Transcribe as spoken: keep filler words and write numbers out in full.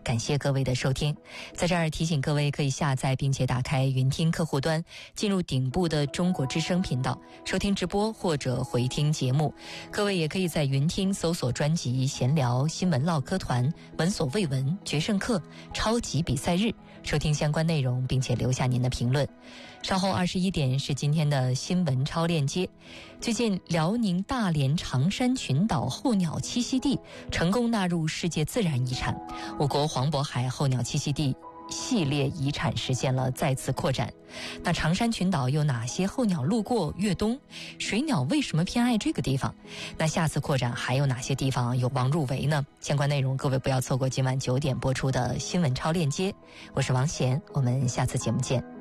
感谢各位的收听。在这儿提醒各位可以下载并且打开云听客户端，进入顶部的中国之声频道收听直播或者回听节目。各位也可以在云听搜索专辑闲聊、新闻唠嗑团、闻所未闻、决胜课、超级比赛日，收听相关内容并且留下您的评论。稍后二十一点是今天的新闻超链接。最近辽宁大连长山群岛候鸟栖息地成功纳入世界自然遗产，我国黄渤海候鸟栖息地系列遗产实现了再次扩展。那长山群岛有哪些候鸟路过越冬？水鸟为什么偏爱这个地方？那下次扩展还有哪些地方有望入围呢？相关内容各位不要错过今晚九点播出的新闻超链接。我是王贤，我们下次节目见。